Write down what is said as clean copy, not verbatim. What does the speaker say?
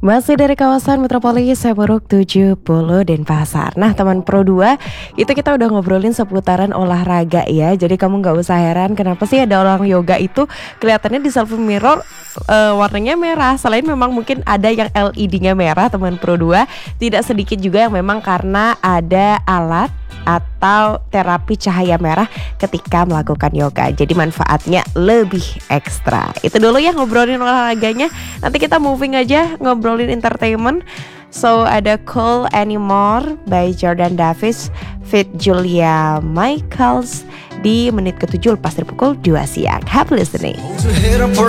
Masih dari kawasan Metropolis Seberuk 70 Denpasar. Nah teman Pro 2, itu kita udah ngobrolin seputaran olahraga ya. Jadi kamu gak usah heran kenapa sih ada orang yoga itu kelihatannya di selfie mirror warnanya merah. Selain memang mungkin ada yang LED-nya merah teman Pro 2, tidak sedikit juga yang memang karena ada alat atau terapi cahaya merah ketika melakukan yoga. Jadi manfaatnya lebih ekstra. Itu dulu ya ngobrolin olahraganya. Nanti kita moving aja ngobrolin entertainment. So ada Cool Anymore by Jordan Davis feat Julia Michaels di menit ke-7 lepas dari pukul 2 siang. Happy listening.